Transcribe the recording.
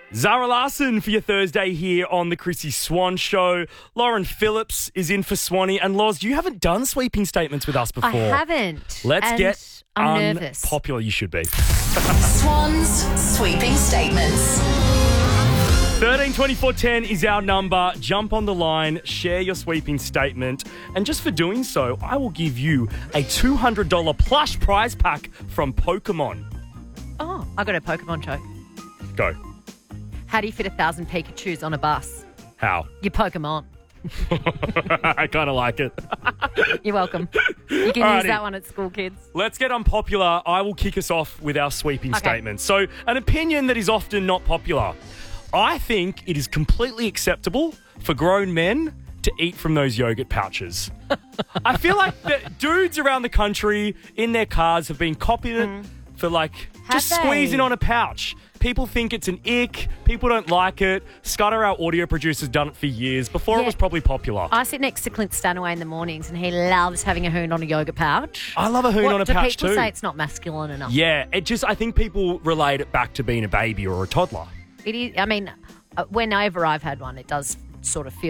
Zara Larson for your Thursday here on the Chrissy Swan Show. Lauren Phillips is in for Swanee. And Loz, you haven't done sweeping statements with us before. I haven't. Let's get I'm nervous. unpopular. You should be. Swan's sweeping statements. 132410 is our number. Jump on the line, share your sweeping statement. And just for doing so, I will give you a $200 plush prize pack from Pokemon. Oh, I got a Pokemon joke. Go. How do you fit 1,000 Pikachus on a bus? How? You Pokemon. I kind of like it. You're welcome. You can use that one at school, kids. Let's get unpopular. I will kick us off with our sweeping statement. So, an opinion that is often not popular. I think it is completely acceptable for grown men to eat from those yogurt pouches. I feel like the dudes around the country in their cars have been copying it for just squeezing on a pouch. People think it's an ick. People don't like it. Scudder, our audio producer, has done it for years. Before it was probably popular. I sit next to Clint Stanaway in the mornings and he loves having a hoon on a yogurt pouch. I love a hoon on a pouch too. Do people say it's not masculine enough? Yeah, I think people relate it back to being a baby or a toddler. It is. I mean, whenever I've had one, it does sort of feel